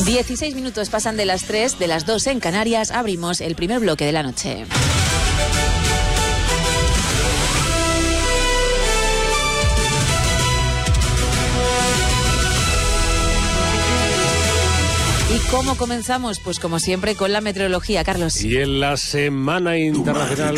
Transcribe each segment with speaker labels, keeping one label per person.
Speaker 1: 16 minutos pasan de las 3, de las 2 en Canarias. Abrimos el primer bloque de la noche. ¿Y cómo comenzamos? Pues como siempre con la meteorología, Carlos.
Speaker 2: Y en la Semana Internacional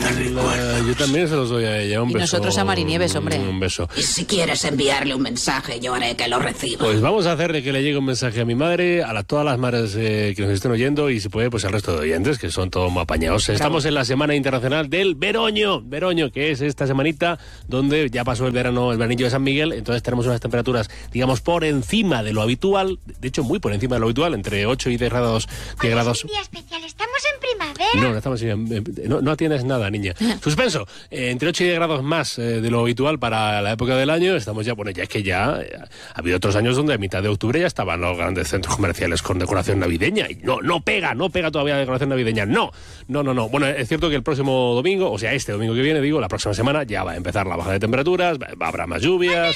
Speaker 2: yo también se los doy a ella, un beso.
Speaker 1: Y nosotros a Marinieves, hombre.
Speaker 2: Un beso.
Speaker 3: Y si quieres enviarle un mensaje, yo haré que lo reciba.
Speaker 2: Pues vamos a hacerle que le llegue un mensaje a mi madre, a todas las madres que nos estén oyendo y si puede, pues al resto de oyentes, que son todos muy apañados. Bravo. Estamos en la Semana Internacional del Veroño, que es esta semanita donde ya pasó el veranillo de San Miguel, entonces tenemos unas temperaturas, digamos, por encima de lo habitual, de hecho muy por encima de lo habitual, entre 8 y 10 grados. 10 grados.
Speaker 4: Es un día especial, estamos en primavera.
Speaker 2: No estamos no atiendes nada, niña. Suspenso, entre 8 y 10 grados más de lo habitual para la época del año. Estamos ya, bueno, ya es que ya ha habido otros años donde a mitad de octubre ya estaban los grandes centros comerciales con decoración navideña. Y no pega todavía la decoración navideña. No. Bueno, es cierto que el próximo domingo, o sea, este domingo que viene, la próxima semana, ya va a empezar la baja de temperaturas, habrá más lluvias.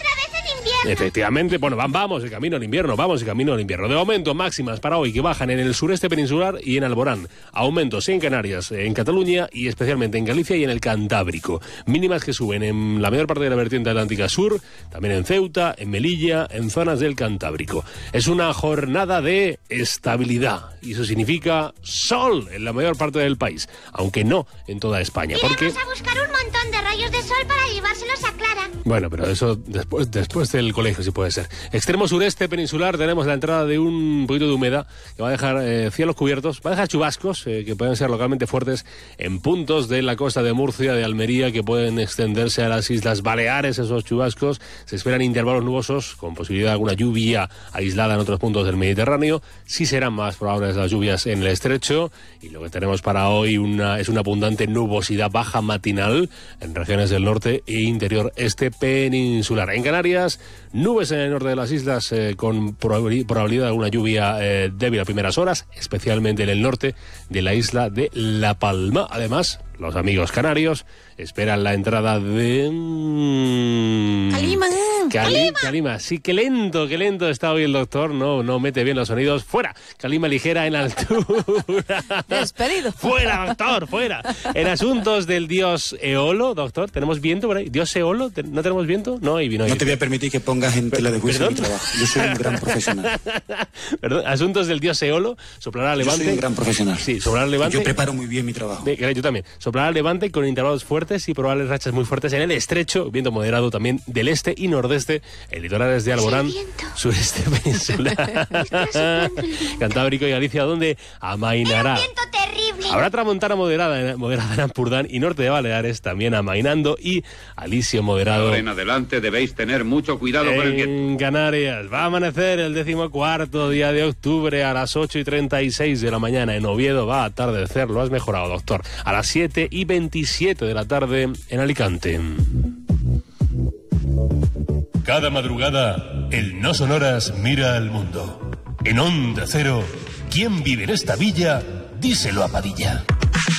Speaker 2: Efectivamente, bueno, vamos en camino al invierno, De momento, máximas para hoy que bajan en el sureste peninsular y en Alborán. Aumentos en Canarias, en Cataluña y especialmente en Galicia y en el Cantábrico. Mínimas que suben en la mayor parte de la vertiente atlántica sur, también en Ceuta, en Melilla, en zonas del Cantábrico. Es una jornada de estabilidad y eso significa sol en la mayor parte del país, aunque no en toda España.
Speaker 4: Vamos a buscar un montón de rayos de sol para llevárselos a Clara.
Speaker 2: Bueno, pero eso después del colegio, si puede ser. Extremo sureste peninsular tenemos la entrada de un poquito de humedad que va a dejar cielos cubiertos, va a dejar chubascos que pueden ser localmente fuertes en puntos de la costa de Murcia, de Almería, que pueden extenderse a las Islas Baleares. Esos chubascos se esperan intervalos nubosos con posibilidad de alguna lluvia aislada en otros puntos del Mediterráneo. Sí serán más probables las lluvias en el estrecho y lo que tenemos para hoy es una abundante nubosidad baja matinal en regiones del norte e interior este peninsular. En Canarias, nubes en el norte de las islas con probabilidad de alguna lluvia débil a primeras horas, especialmente en el norte de la isla de La Palma. Además, los amigos canarios esperan la entrada de... Calima. Sí, qué lento está hoy el doctor. No mete bien los sonidos. Fuera. Calima ligera en altura.
Speaker 1: Despedido.
Speaker 2: Fuera, doctor, fuera. En asuntos del dios Eolo, doctor, ¿tenemos viento por ahí? ¿Dios Eolo? ¿No tenemos viento? No hay vino.
Speaker 5: No te voy a permitir que pongas en tela de juicio mi trabajo. Yo soy un gran profesional.
Speaker 2: Perdón, asuntos del dios Eolo. Soplará a levante.
Speaker 5: Yo soy un gran profesional.
Speaker 2: Sí, soplará a levante.
Speaker 5: Yo preparo muy bien mi trabajo.
Speaker 2: Yo también. Soplará a levante con intervalos fuertes y probables rachas muy fuertes en el estrecho, viento moderado también del este y nordeste, en litorales de Alborán, sureste peninsular, Cantábrico y Galicia, donde amainará.
Speaker 4: ¡Viento terrible!
Speaker 2: Habrá tramontana moderada en Ampurdán y norte de Baleares, también amainando, y alisio moderado.
Speaker 6: Ahora en adelante debéis tener mucho cuidado con el viento.
Speaker 2: En Canarias va a amanecer el 14º día de octubre a las 8:36 de la mañana. En Oviedo va a atardecer, lo has mejorado, doctor, a las 7:27 de la tarde en Alicante.
Speaker 7: Cada madrugada, el No Sonoras mira al mundo. En Onda Cero, ¿quién vive en esta villa? Díselo a Padilla.